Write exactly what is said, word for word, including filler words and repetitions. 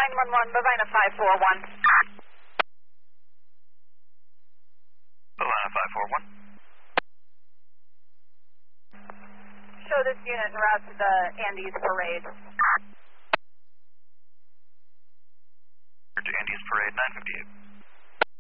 nine one one, Bovina five four one. Bovina five four one. Show this unit en route to the Andes Parade. To Andes Parade, nine fifty-eight.